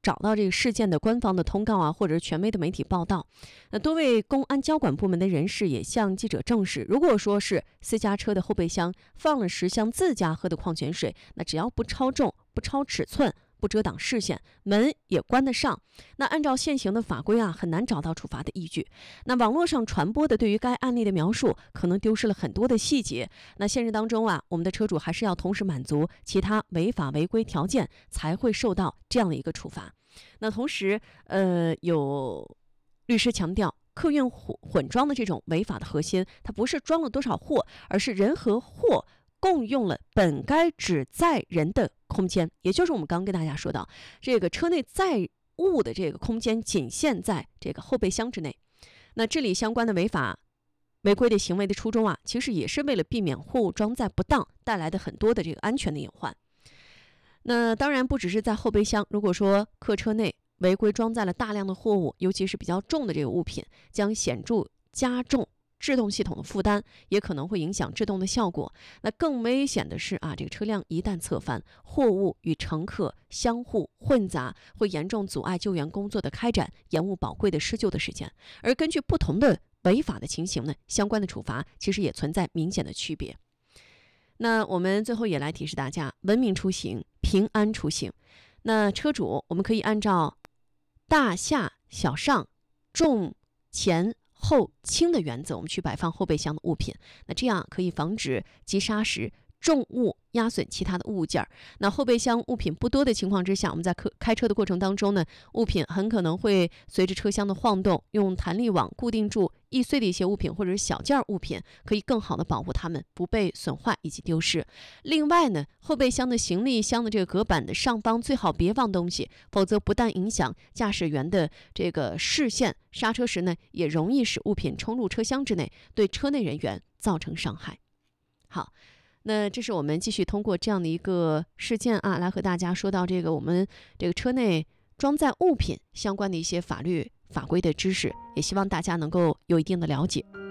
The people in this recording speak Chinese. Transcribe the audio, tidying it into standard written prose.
找到这个事件的官方的通告啊，或者是权威的媒体报道。多位公安交管部门的人士也向记者证实，如果说是私家车的后备箱放了10箱自家喝的矿泉水，那只要不超重、不超尺寸、不遮挡视线，门也关得上，那按照现行的法规啊，很难找到处罚的依据。那网络上传播的对于该案例的描述，可能丢失了很多的细节。那现实当中啊，我们的车主还是要同时满足其他违法违规条件，才会受到这样的一个处罚。那同时，有律师强调，客运混装的这种违法的核心，它不是装了多少货，而是人和货共用了本该只载人的空间，也就是我们刚跟大家说到，这个车内载物的这个空间仅限在这个后备箱之内。那治理相关的违法违规的行为的初衷啊，其实也是为了避免货物装载不当带来的很多的这个安全的隐患。那当然不只是在后备箱，如果说客车内违规装载了大量的货物，尤其是比较重的这个物品，将显著加重制动系统的负担，也可能会影响制动的效果。那更危险的是啊，这个车辆一旦侧翻，货物与乘客相互混杂，会严重阻碍救援工作的开展，延误宝贵的施救的时间。而根据不同的违法的情形呢，相关的处罚其实也存在明显的区别。那我们最后也来提示大家，文明出行，平安出行。那车主我们可以按照大下小上、重前后轻的原则，我们去摆放后备箱的物品，那这样可以防止急刹时重物压损其他的物件。那后备箱物品不多的情况之下，我们在开车的过程当中呢，物品很可能会随着车厢的晃动，用弹力网固定住易碎的一些物品或者是小件物品，可以更好的保护它们不被损坏以及丢失。另外呢，后备箱的行李箱的这个隔板的上方最好别放东西，否则不但影响驾驶员的这个视线，刹车时呢也容易使物品冲入车厢之内，对车内人员造成伤害。好，那这是我们继续通过这样的一个事件啊，来和大家说到这个我们这个车内装载物品相关的一些法律法规的知识，也希望大家能够有一定的了解。